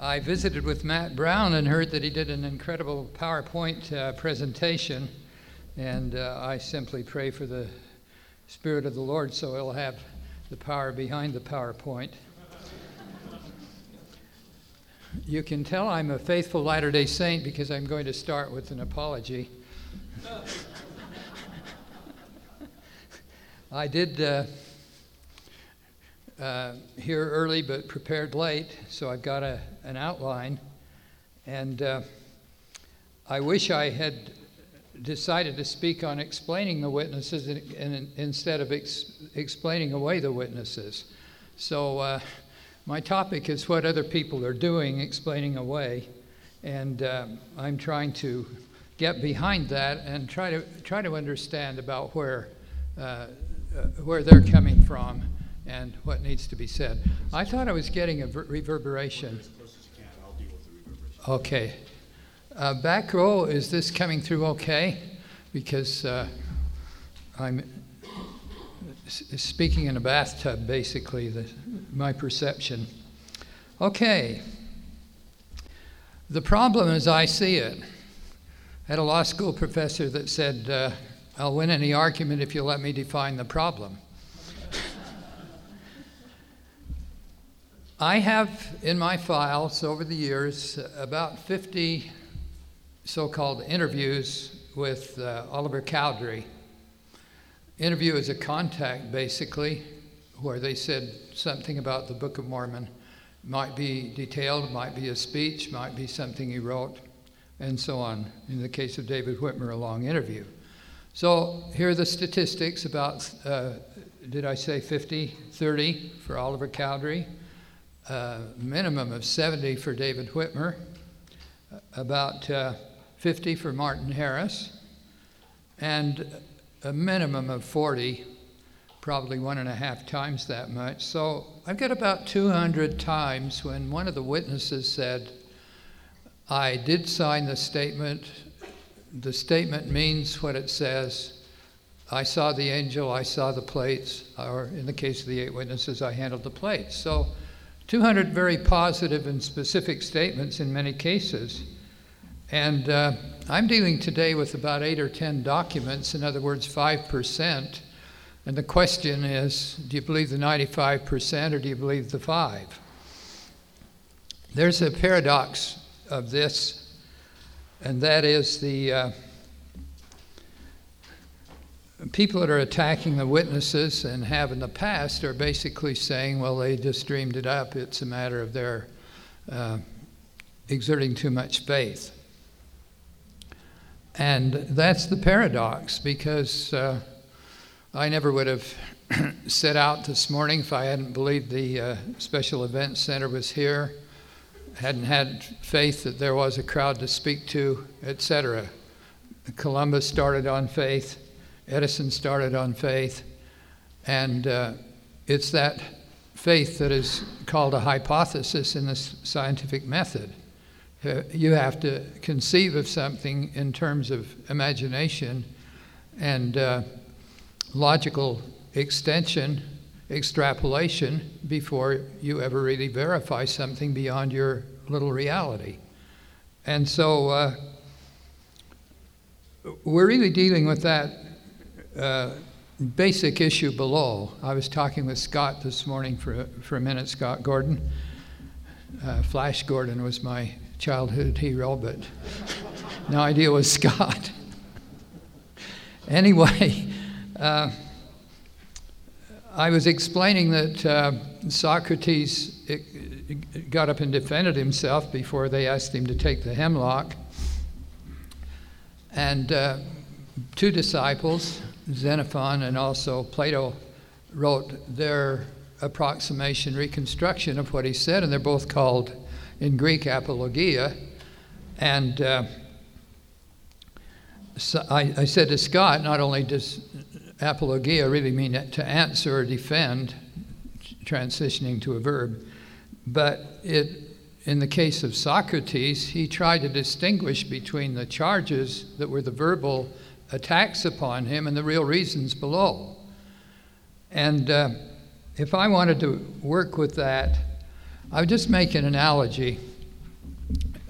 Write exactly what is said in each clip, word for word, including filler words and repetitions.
I visited with Matt Brown and heard that he did an incredible PowerPoint uh, presentation, and uh, I simply pray for the Spirit of the Lord so he'll have the power behind the PowerPoint. You can tell I'm a faithful Latter-day Saint because I'm going to start with an apology. I did uh, uh, hear early but prepared late, so I've got a, an outline. And uh, I wish I had decided to speak on explaining the witnesses in, in, instead of ex- explaining away the witnesses. So uh, my topic is what other people are doing, explaining away. And um, I'm trying to get behind that and try to try to understand about where uh, uh, where they're coming from and what needs to be said. I thought I was getting a ver- reverberation. Okay. Uh, back row, is this coming through okay? Because uh, I'm s- speaking in a bathtub, basically, the, my perception. Okay. The problem as I see it, I had a law school professor that said, uh, I'll win any argument if you let me define the problem. I have in my files over the years about fifty so-called interviews with uh, Oliver Cowdery. Interview is a contact, basically, where they said something about the Book of Mormon. Might be detailed, might be a speech, might be something he wrote, and so on. In the case of David Whitmer, a long interview. So here are the statistics about, uh, did I say fifty? thirty for Oliver Cowdery, uh, minimum of seventy for David Whitmer, about uh, fifty for Martin Harris, and a minimum of forty, probably one and a half times that much. So I've got about two hundred times when one of the witnesses said, I did sign the statement. The statement means what it says. I saw the angel, I saw the plates, or in the case of the eight witnesses, I handled the plates. So two hundred very positive and specific statements in many cases. And uh, I'm dealing today with about eight or ten documents, in other words, five percent. And the question is, do you believe the ninety-five percent or do you believe the five? There's a paradox of this, and that is the uh, people that are attacking the witnesses and have in the past are basically saying, well, they just dreamed it up. It's a matter of their uh, exerting too much faith. And that's the paradox, because uh, I never would have set out this morning if I hadn't believed the uh, Special Events Center was here, hadn't had faith that there was a crowd to speak to, et cetera. Columbus started on faith, Edison started on faith, and uh, it's that faith that is called a hypothesis in the scientific method. Uh, you have to conceive of something in terms of imagination and uh, logical extension, extrapolation, before you ever really verify something beyond your little reality. And so uh, we're really dealing with that uh, basic issue below. I was talking with Scott this morning for, for a minute, Scott Gordon. Uh, Flash Gordon was my childhood hero, but no idea was Scott. Anyway, uh, I was explaining that uh, Socrates got up and defended himself before they asked him to take the hemlock. And uh, two disciples, Xenophon and also Plato, wrote their approximation, reconstruction of what he said, and they're both called in Greek apologia. And uh, so I, I said to Scott, not only does apologia really mean to answer or defend, transitioning to a verb, but it, in the case of Socrates, he tried to distinguish between the charges that were the verbal attacks upon him and the real reasons below. And uh, if I wanted to work with that, I would just make an analogy.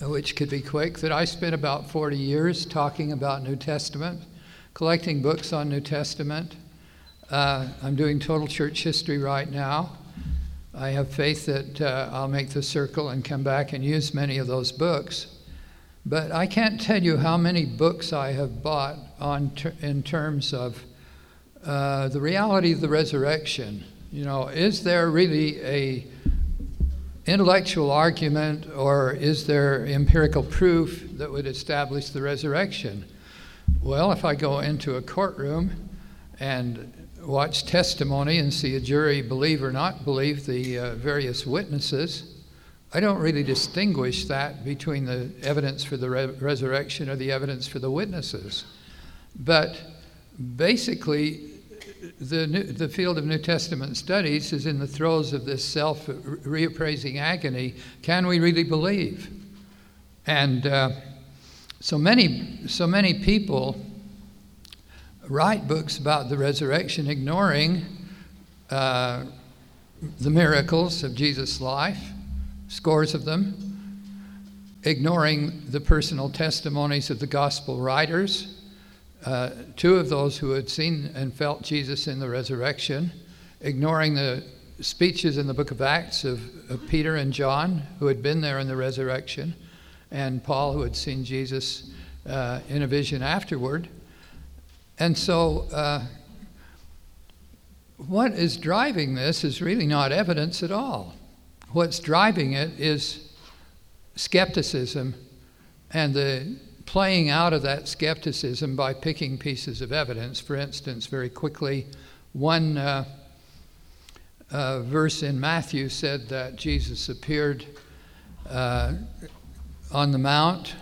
which could be quick, that I spent about forty years talking about New Testament, collecting books on New Testament. Uh, I'm doing total church history right now. I have faith that uh, I'll make the circle and come back and use many of those books. But I can't tell you how many books I have bought on ter- in terms of uh, the reality of the resurrection. You know, is there really a intellectual argument, or is there empirical proof that would establish the resurrection? Well, if I go into a courtroom and watch testimony and see a jury believe or not believe the uh, various witnesses, I don't really distinguish that between the evidence for the re- resurrection or the evidence for the witnesses. But basically, the new, the field of New Testament studies is in the throes of this self-reappraising agony. Can we really believe? And uh, so many, so many people write books about the resurrection, ignoring uh, the miracles of Jesus' life, scores of them, ignoring the personal testimonies of the gospel writers, uh, two of those who had seen and felt Jesus in the resurrection, ignoring the speeches in the book of Acts of, of Peter and John, who had been there in the resurrection, and Paul, who had seen Jesus uh, in a vision afterward. And so uh, what is driving this is really not evidence at all. What's driving it is skepticism and the playing out of that skepticism by picking pieces of evidence. For instance, very quickly, one uh, uh, verse in Matthew said that Jesus appeared uh, on the mount,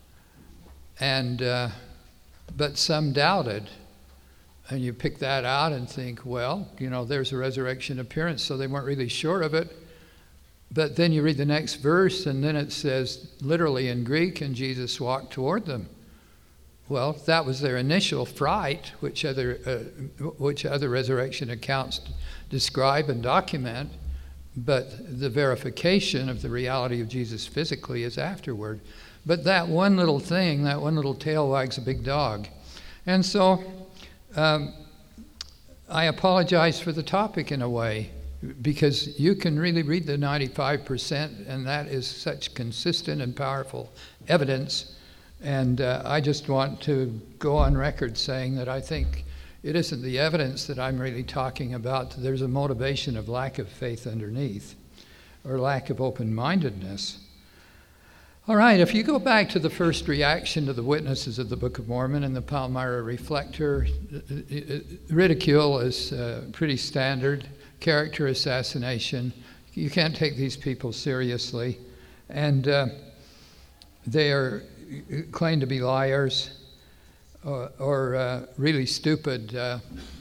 and uh, but some doubted. And you pick that out and think, well, you know, there's a resurrection appearance, so they weren't really sure of it. But then you read the next verse, and then it says, literally in Greek, and Jesus walked toward them. Well, that was their initial fright, which other uh, which other resurrection accounts describe and document, but the verification of the reality of Jesus physically is afterward. But that one little thing, that one little tail wags a big dog. And so um, I apologize for the topic in a way, because you can really read the ninety-five percent, and that is such consistent and powerful evidence. And uh, I just want to go on record saying that I think it isn't the evidence that I'm really talking about. There's a motivation of lack of faith underneath, or lack of open-mindedness. All right, if you go back to the first reaction to the witnesses of the Book of Mormon and the Palmyra Reflector, ridicule is uh, pretty standard. Character assassination. You can't take these people seriously. And uh, they are claimed to be liars or, or uh, really stupid, uh,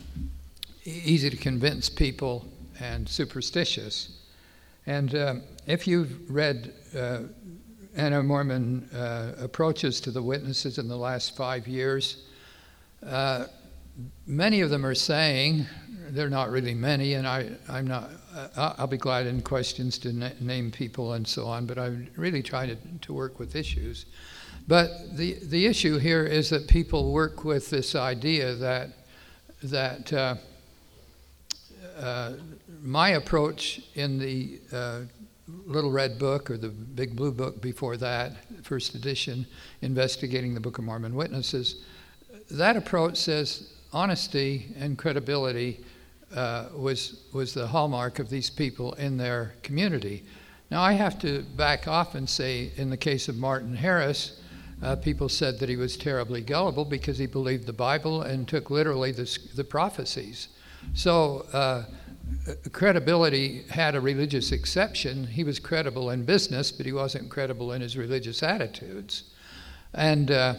easy to convince people, and superstitious. And uh, if you've read uh, Anti-Mormon uh, approaches to the witnesses in the last five years, uh, many of them are saying, they're not really many, and I, I'm not, uh, I'll be glad in questions to na- name people and so on, but I really try to, to work with issues. But the, the issue here is that people work with this idea that, that uh, uh, my approach in the uh, Little Red Book, or the Big Blue Book before that, first edition, investigating the Book of Mormon witnesses, that approach says honesty and credibility uh, was was the hallmark of these people in their community. Now I have to back off and say, in the case of Martin Harris, uh, people said that he was terribly gullible because he believed the Bible and took literally the, the prophecies. So uh, credibility had a religious exception. He was credible in business, but he wasn't credible in his religious attitudes. And uh,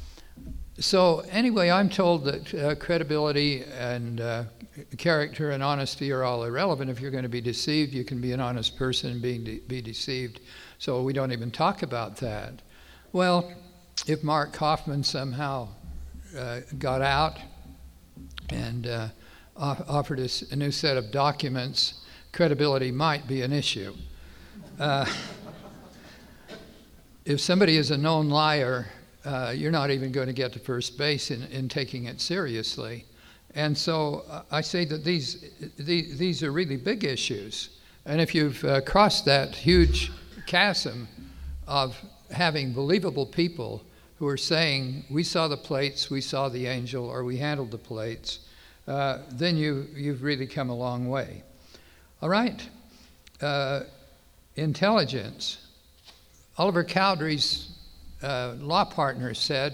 so anyway, I'm told that uh, credibility and uh, character and honesty are all irrelevant. If you're going to be deceived, you can be an honest person and being de- be deceived. So we don't even talk about that. Well, if Mark Kaufman somehow uh, got out and uh, offered us a new set of documents, credibility might be an issue. Uh, if somebody is a known liar, uh, you're not even going to get to first base in, in taking it seriously. And so uh, I say that these, these these are really big issues. And if you've uh, crossed that huge chasm of having believable people who are saying, we saw the plates, we saw the angel, or we handled the plates, uh, then you, you've really come a long way. All right. Uh, intelligence. Oliver Cowdery's uh, law partner said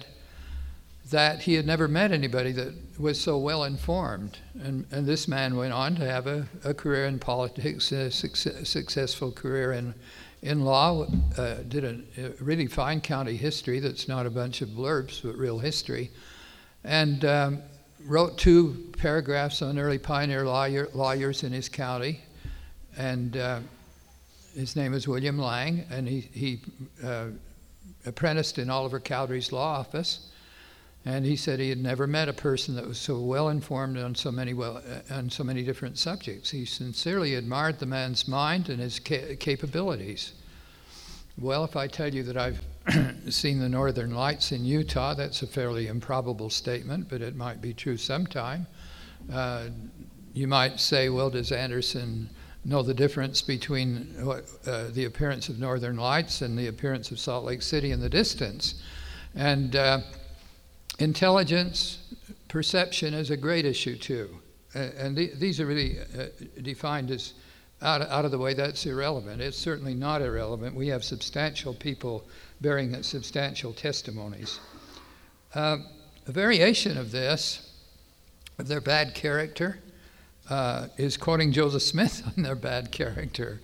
that he had never met anybody that was so well informed. And, and this man went on to have a, a career in politics, a success, successful career in, in law, uh, did a, a really fine county history that's not a bunch of blurbs, but real history, and um, wrote two paragraphs on early pioneer lawyer, lawyers in his county. And uh, his name is William Lang, and he, he uh, apprenticed in Oliver Cowdery's law office. And he said he had never met a person that was so well informed on so many well on so many different subjects. He sincerely admired the man's mind and his ca- capabilities. Well, if I tell you that I've seen the Northern Lights in Utah, that's a fairly improbable statement, but it might be true sometime. Uh, you might say, well, does Anderson know the difference between what, uh, the appearance of Northern Lights and the appearance of Salt Lake City in the distance? And uh, intelligence, perception is a great issue too. Uh, and th- these are really uh, defined as out, out of the way. That's irrelevant. It's certainly not irrelevant. We have substantial people bearing substantial testimonies. Uh, a variation of this, of their bad character, uh, is quoting Joseph Smith on their bad character.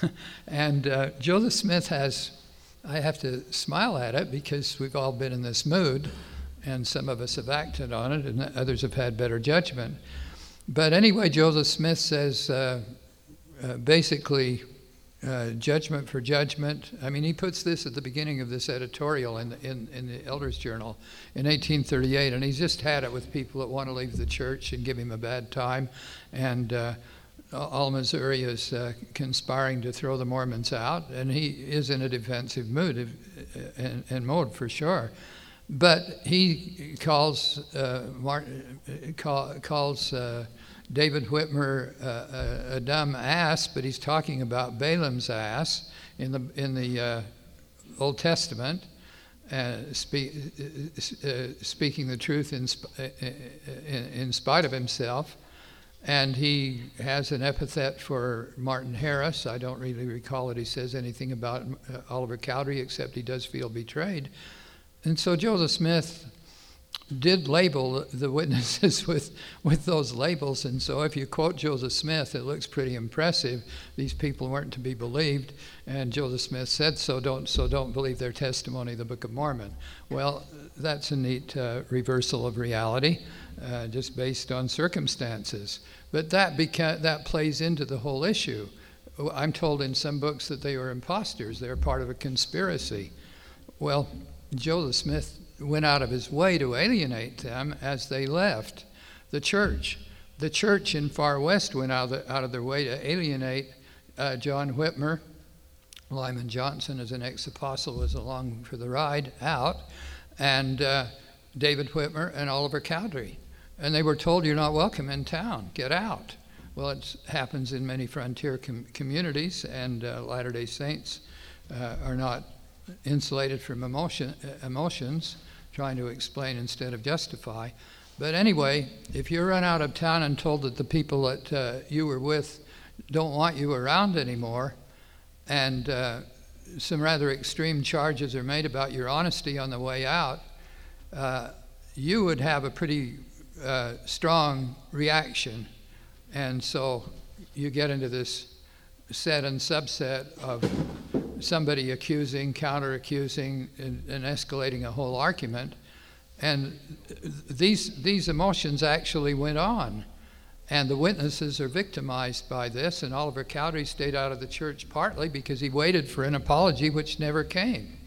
And uh, Joseph Smith has, I have to smile at it because we've all been in this mood, and some of us have acted on it, and others have had better judgment. But anyway, Joseph Smith says uh, uh, basically uh, judgment for judgment. I mean, he puts this at the beginning of this editorial in the, in, in the Elders Journal in eighteen thirty-eight, and he's just had it with people that want to leave the church and give him a bad time. And uh, all Missouri is uh, conspiring to throw the Mormons out, and he is in a defensive mood and, and mode for sure. But he calls uh, Martin, call, calls uh, David Whitmer uh, a, a dumb ass, but he's talking about Balaam's ass in the in the uh, Old Testament, uh, speak, uh, speaking the truth in, sp- in in spite of himself. And he has an epithet for Martin Harris. I don't really recall that he says anything about uh, Oliver Cowdery, except he does feel betrayed. And so Joseph Smith did label the witnesses with, with those labels. And so if you quote Joseph Smith, it looks pretty impressive. These people weren't to be believed, and Joseph Smith said so. Don't so don't believe their testimony, the Book of Mormon. Well, that's a neat uh, reversal of reality, uh, just based on circumstances. But that beca- that plays into the whole issue. I'm told in some books that they were imposters. They were part of a conspiracy. Well, Joseph Smith went out of his way to alienate them as they left the church. The church in Far West went out of, the, out of their way to alienate uh, John Whitmer. Lyman Johnson, as an ex-apostle, was along for the ride out, and uh, David Whitmer and Oliver Cowdery. And they were told, you're not welcome in town, get out. Well, it happens in many frontier com- communities, and uh, Latter-day Saints uh, are not insulated from emotion, emotions, trying to explain instead of justify. But anyway, if you're run out of town and told that the people that uh, you were with don't want you around anymore, and uh, some rather extreme charges are made about your honesty on the way out, uh, you would have a pretty uh, strong reaction. And so you get into this set and subset of somebody accusing, counter-accusing, and, and escalating a whole argument. And these these emotions actually went on. And the witnesses are victimized by this, and Oliver Cowdery stayed out of the church partly because he waited for an apology which never came.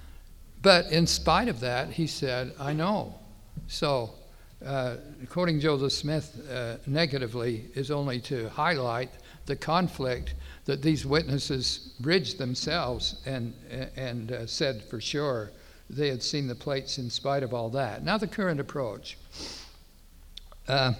But in spite of that, he said, I know. So uh, quoting Joseph Smith uh, negatively is only to highlight the conflict that these witnesses bridged themselves and, and uh, said for sure they had seen the plates in spite of all that. Now the current approach. Uh,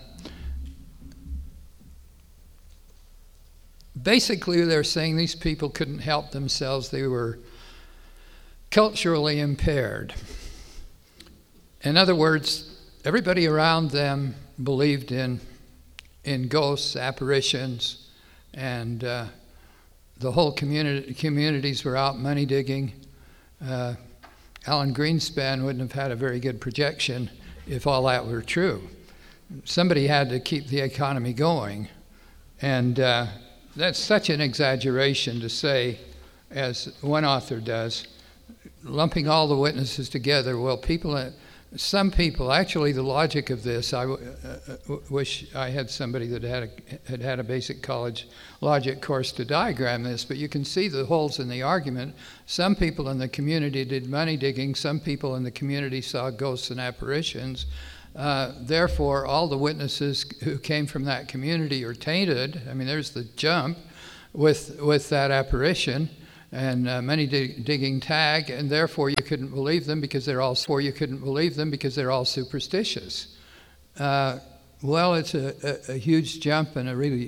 basically, they're saying these people couldn't help themselves. They were culturally impaired. In other words, everybody around them believed in, in ghosts, apparitions, and uh, the whole community, communities were out money digging. Uh, Alan Greenspan wouldn't have had a very good projection if all that were true. Somebody had to keep the economy going. And uh, that's such an exaggeration to say, as one author does, lumping all the witnesses together. Well, people, some people, actually the logic of this, I w- uh, wish I had somebody that had a, had had a basic college logic course to diagram this, but you can see the holes in the argument. Some people in the community did money digging, some people in the community saw ghosts and apparitions. Uh, therefore, all the witnesses who came from that community are tainted. I mean, there's the jump with with that apparition and uh, money dig- digging tag, and therefore you couldn't believe them because they're all. Therefore, you couldn't believe them because they're all superstitious. Uh, well, it's a, a, a huge jump and a really